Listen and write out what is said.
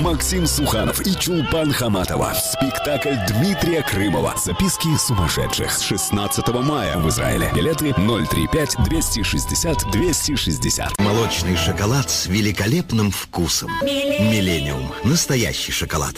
Максим Суханов и Чулпан Хаматова. Спектакль Дмитрия Крымова «Записки сумасшедших» с 16 мая в Израиле. Билеты 035-260-260. Молочный шоколад с великолепным вкусом. Миллениум. Настоящий шоколад.